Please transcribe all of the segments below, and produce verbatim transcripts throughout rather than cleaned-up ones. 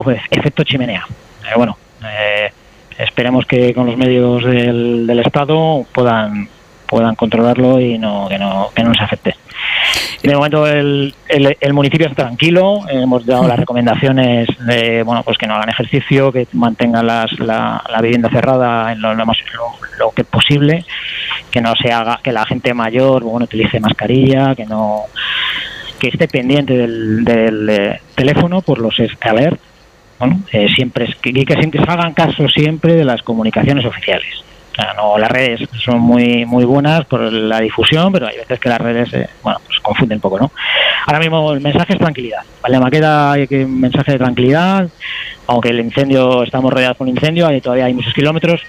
pues, efecto chimenea. Eh, bueno, eh, esperemos que con los medios del, del Estado puedan puedan controlarlo y no que no que no nos afecte. De momento el, el, el municipio está tranquilo, hemos dado las recomendaciones de bueno pues que no hagan ejercicio, que mantengan las, la, la vivienda cerrada en lo, lo, más, lo, lo que posible, que no se haga, que la gente mayor bueno utilice mascarilla, que no que esté pendiente del, del eh, teléfono por los alert, bueno, eh, siempre es, que, que siempre se hagan caso siempre de las comunicaciones oficiales. O sea, no, las redes son muy muy buenas por la difusión, pero hay veces que las redes eh, bueno pues confunden un poco, ¿no? Ahora mismo el mensaje es tranquilidad. Valdemaqueda hay que un mensaje de tranquilidad, aunque el incendio, estamos rodeados por un incendio, hay, todavía hay muchos kilómetros,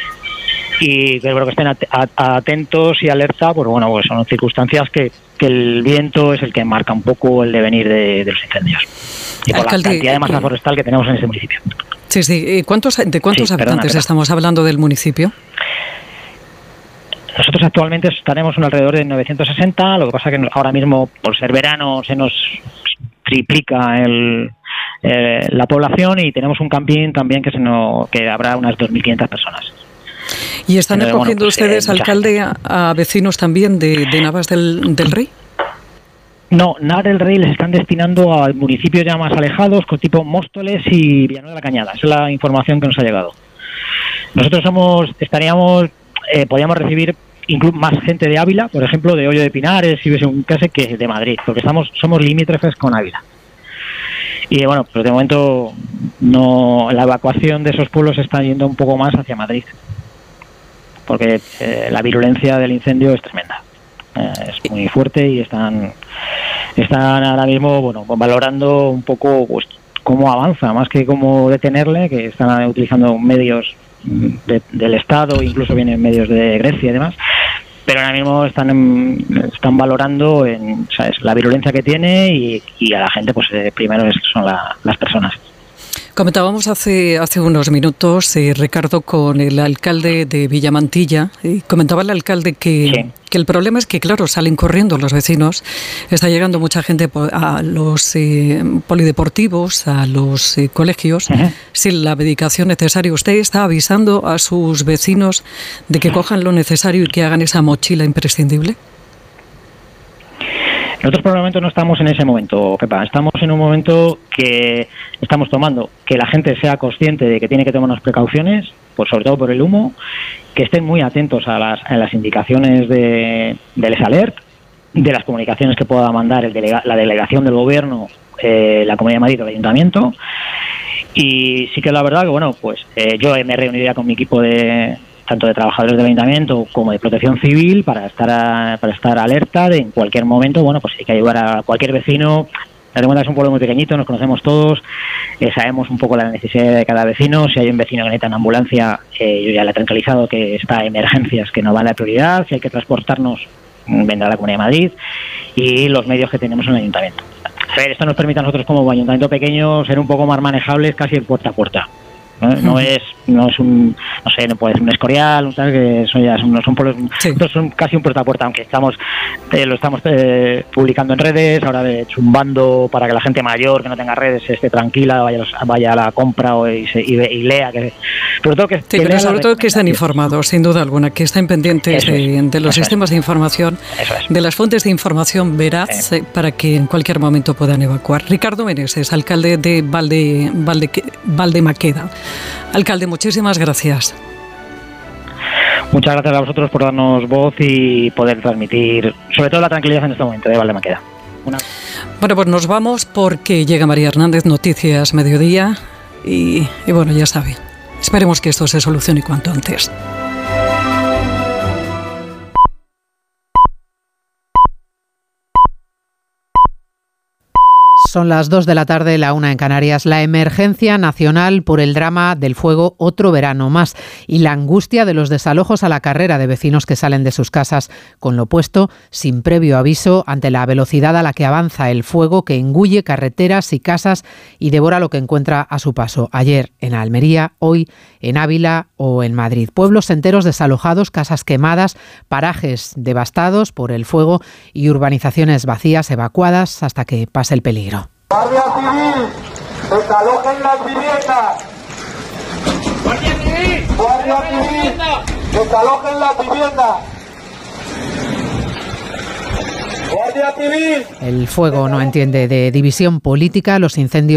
y creo que estén at atentos y alerta, pues bueno, pues son circunstancias que, que el viento es el que marca un poco el devenir de, de los incendios. Y por Alcalde, la cantidad de masa forestal que tenemos en ese municipio. Sí, sí. ¿Cuántos, ¿De cuántos sí, habitantes perdona, estamos hablando del municipio? Nosotros actualmente estaremos en alrededor de novecientos sesenta, lo que pasa que ahora mismo, por ser verano, se nos triplica el, eh, la población, y tenemos un camping también que, se nos, que habrá unas dos mil quinientas personas. ¿Y están Entonces, acogiendo bueno, pues, ustedes, eh, alcalde, a, a vecinos también de, de Navas del, del Rey? No, Navas del Rey les están destinando a municipios ya más alejados, con tipo Móstoles y Villanueva de la Cañada. Esa es la información que nos ha llegado. Nosotros somos, estaríamos, eh, podríamos recibir incluso más gente de Ávila, por ejemplo, de Hoyo de Pinares, si hubiese un caso, que de Madrid, porque estamos somos limítrofes con Ávila. Y bueno, pues de momento no, la evacuación de esos pueblos está yendo un poco más hacia Madrid, porque eh, la virulencia del incendio es tremenda, eh, es muy fuerte, y están están ahora mismo bueno valorando un poco pues cómo avanza, más que cómo detenerle, que están utilizando medios de, del Estado, incluso vienen medios de Grecia y demás, pero ahora mismo están en, están valorando en, ¿sabes?, la virulencia que tiene, y, y a la gente pues eh, primero es, son la, las personas. Comentábamos hace hace unos minutos, eh, Ricardo, con el alcalde de Villamantilla, y comentaba el alcalde que, sí. que el problema es que, claro, salen corriendo los vecinos, está llegando mucha gente a los eh, polideportivos, a los eh, colegios, uh-huh. sin la medicación necesaria. ¿Usted está avisando a sus vecinos de que cojan lo necesario y que hagan esa mochila imprescindible? Nosotros por el momento no estamos en ese momento, Pepa. Estamos en un momento que estamos tomando que la gente sea consciente de que tiene que tomar unas precauciones, pues sobre todo por el humo, que estén muy atentos a las, a las indicaciones de, del ESALERT, de las comunicaciones que pueda mandar el delega, la delegación del gobierno, eh, la Comunidad de Madrid o el Ayuntamiento. Y sí que la verdad que, bueno, pues eh, yo me reuniría con mi equipo de... tanto de trabajadores del ayuntamiento como de protección civil, para estar a, para estar alerta de en cualquier momento, bueno, pues hay que ayudar a cualquier vecino. La cuenta es un pueblo muy pequeñito, nos conocemos todos, eh, sabemos un poco la necesidad de cada vecino. Si hay un vecino que necesita una ambulancia, eh, yo ya le he tranquilizado que está en emergencias, que no va a la prioridad. Si hay que transportarnos, vendrá a la Comunidad de Madrid, y los medios que tenemos en el ayuntamiento. A ver, esto nos permite a nosotros como ayuntamiento pequeño ser un poco más manejables, casi el puerta a puerta. ¿no? No es no es un no sé no puede ser un Escorial, un tal, que eso ya son, no son pueblos, sí. son casi un puerta a puerta, aunque estamos eh, lo estamos eh, publicando en redes ahora, de hecho un bando para que la gente mayor que no tenga redes esté tranquila, vaya vaya a la compra o y, se, y, y lea, que sobre todo que, sí, que pero sobre todo que estén informados, sin duda alguna, que estén pendientes de, de los sistemas es. de información, es. de las fuentes de información veraz, sí. para que en cualquier momento puedan evacuar. Ricardo Meneses, alcalde de Valde, Valde, Valdemaqueda. Alcalde, muchísimas gracias. Muchas gracias a vosotros por darnos voz y poder transmitir, sobre todo, la tranquilidad en este momento de Valdemaqueda. Una... Bueno, pues nos vamos porque llega María Hernández, Noticias Mediodía, y, y bueno, ya sabe, esperemos que esto se solucione cuanto antes. Son las dos de la tarde, la una en Canarias. La emergencia nacional por el drama del fuego otro verano más y la angustia de los desalojos a la carrera de vecinos que salen de sus casas con lo opuesto, sin previo aviso, ante la velocidad a la que avanza el fuego que engulle carreteras y casas y devora lo que encuentra a su paso. Ayer en Almería, hoy en Ávila o en Madrid. Pueblos enteros desalojados, casas quemadas, parajes devastados por el fuego y urbanizaciones vacías, evacuadas hasta que pase el peligro. Guardia Civil, Desalojen las viviendas. Guardia Civil. Guardia Civil. Desalojen las viviendas. Guardia Civil. El fuego no entiende de división política, los incendios